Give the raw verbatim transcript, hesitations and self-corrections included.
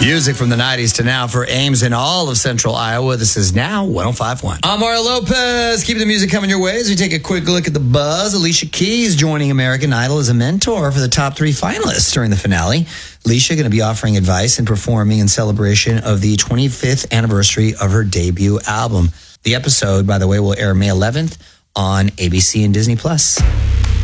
Music from the nineties to now for Ames in all of central Iowa. This is now one oh five point one. I'm Mario Lopez. Keep the music coming your way as we take a quick look at the buzz. Alicia Keys joining American Idol as a mentor for the top three finalists during the finale. Alicia going to be offering advice and performing in celebration of the twenty-fifth anniversary of her debut album. The episode, by the way, will air May eleventh on A B C and Disney Plus.